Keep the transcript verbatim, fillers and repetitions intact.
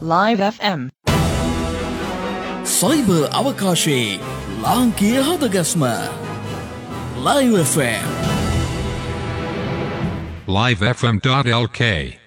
Live F M. Cyber අවකාශයේ ලාංකීය හදගස්ම Live F M. live f m dot l k